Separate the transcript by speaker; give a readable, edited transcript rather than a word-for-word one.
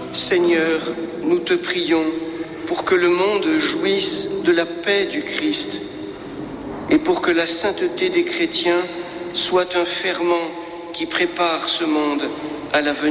Speaker 1: Seigneur, nous te prions pour que le monde jouisse de la paix du Christ et pour que la sainteté des chrétiens soit un ferment qui prépare ce monde à la venue